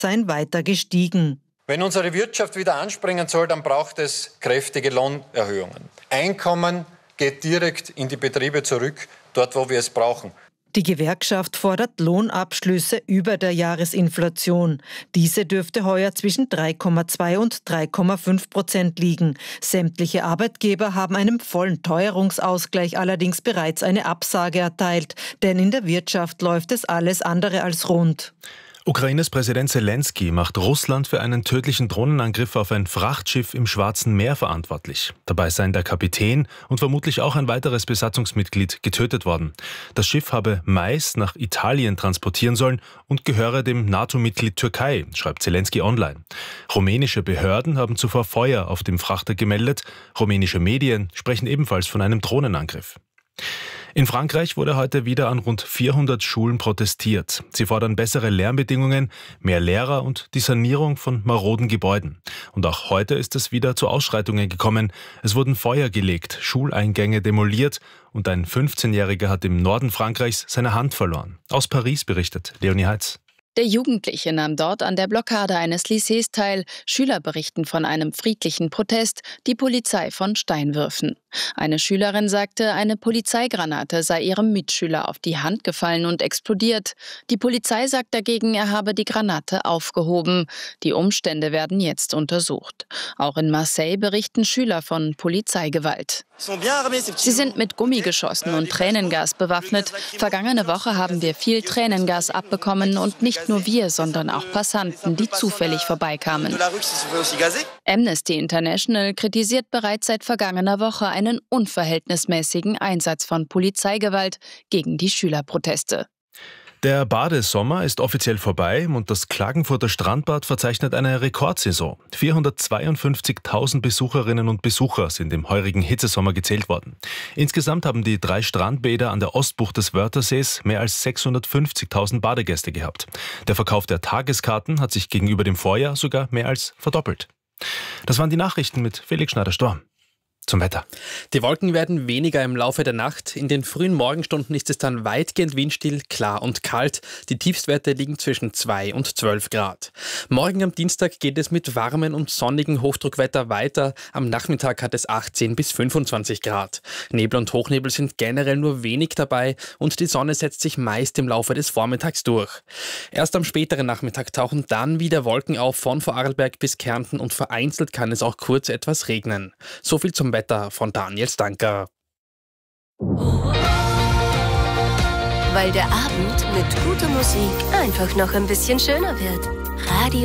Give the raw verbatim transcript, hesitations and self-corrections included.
seien weiter gestiegen. Wenn unsere Wirtschaft wieder anspringen soll, dann braucht es kräftige Lohnerhöhungen. Einkommen geht direkt in die Betriebe zurück, dort wo wir es brauchen. Die Gewerkschaft fordert Lohnabschlüsse über der Jahresinflation. Diese dürfte heuer zwischen drei Komma zwei und drei Komma fünf Prozent liegen. Sämtliche Arbeitgeber haben einem vollen Teuerungsausgleich allerdings bereits eine Absage erteilt, denn in der Wirtschaft läuft es alles andere als rund. Ukraines Präsident Zelensky macht Russland für einen tödlichen Drohnenangriff auf ein Frachtschiff im Schwarzen Meer verantwortlich. Dabei seien der Kapitän und vermutlich auch ein weiteres Besatzungsmitglied getötet worden. Das Schiff habe Mais nach Italien transportieren sollen und gehöre dem NATO-Mitglied Türkei, schreibt Zelensky online. Rumänische Behörden haben zuvor Feuer auf dem Frachter gemeldet. Rumänische Medien sprechen ebenfalls von einem Drohnenangriff. In Frankreich wurde heute wieder an rund vierhundert Schulen protestiert. Sie fordern bessere Lernbedingungen, mehr Lehrer und die Sanierung von maroden Gebäuden. Und auch heute ist es wieder zu Ausschreitungen gekommen. Es wurden Feuer gelegt, Schuleingänge demoliert und ein fünfzehnjähriger hat im Norden Frankreichs seine Hand verloren. Aus Paris berichtet Leonie Heitz. Der Jugendliche nahm dort an der Blockade eines Lycées teil. Schüler berichten von einem friedlichen Protest, die Polizei von Steinwürfen. Eine Schülerin sagte, eine Polizeigranate sei ihrem Mitschüler auf die Hand gefallen und explodiert. Die Polizei sagt dagegen, er habe die Granate aufgehoben. Die Umstände werden jetzt untersucht. Auch in Marseille berichten Schüler von Polizeigewalt. Sie sind mit Gummigeschossen und Tränengas bewaffnet. Vergangene Woche haben wir viel Tränengas abbekommen und nicht nur wir, sondern auch Passanten, die zufällig vorbeikamen. Amnesty International kritisiert bereits seit vergangener Woche einen unverhältnismäßigen Einsatz von Polizeigewalt gegen die Schülerproteste. Der Badesommer ist offiziell vorbei und das Klagenfurter Strandbad verzeichnet eine Rekordsaison. vierhundertzweiundfünfzigtausend Besucherinnen und Besucher sind im heurigen Hitzesommer gezählt worden. Insgesamt haben die drei Strandbäder an der Ostbucht des Wörthersees mehr als sechshundertfünfzigtausend Badegäste gehabt. Der Verkauf der Tageskarten hat sich gegenüber dem Vorjahr sogar mehr als verdoppelt. Das waren die Nachrichten mit Felix Schneider-Storm. Zum Wetter. Die Wolken werden weniger im Laufe der Nacht. In den frühen Morgenstunden ist es dann weitgehend windstill, klar und kalt. Die Tiefstwerte liegen zwischen zwei und zwölf Grad. Morgen am Dienstag geht es mit warmen und sonnigen Hochdruckwetter weiter. Am Nachmittag hat es achtzehn bis fünfundzwanzig Grad. Nebel und Hochnebel sind generell nur wenig dabei und die Sonne setzt sich meist im Laufe des Vormittags durch. Erst am späteren Nachmittag tauchen dann wieder Wolken auf von Vorarlberg bis Kärnten und vereinzelt kann es auch kurz etwas regnen. So viel zum Wetter von Daniel Stanker. Weil der Abend mit guter Musik einfach noch ein bisschen schöner wird. Radio